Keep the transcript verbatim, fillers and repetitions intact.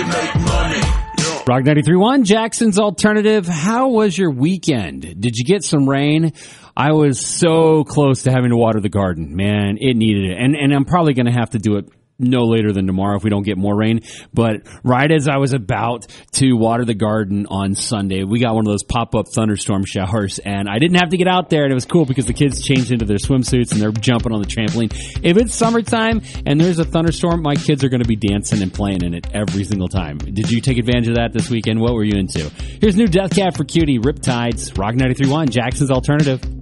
make money. Rock ninety-three point one, Jackson's Alternative. How was your weekend? Did you get some rain? I was so close to having to water the garden. Man, it needed it. And, and I'm probably going to have to do it no later than tomorrow if we don't get more rain. But right as I was about to water the garden on Sunday, we got one of those pop-up thunderstorm showers, and I didn't have to get out there, and it was cool because the kids changed into their swimsuits and they're jumping on the trampoline. If it's summertime and there's a thunderstorm, my kids are going to be dancing and playing in it every single time. Did you take advantage of that this weekend? What were you into? Here's new Death Cab for Cutie, Riptides, Rock ninety-three point one, Jackson's Alternative.